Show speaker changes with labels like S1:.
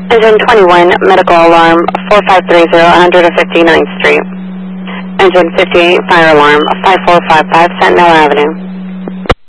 S1: Engine 21, medical alarm, 4530, 159th Street. Engine 58, fire alarm, 5455, Sentinel Avenue.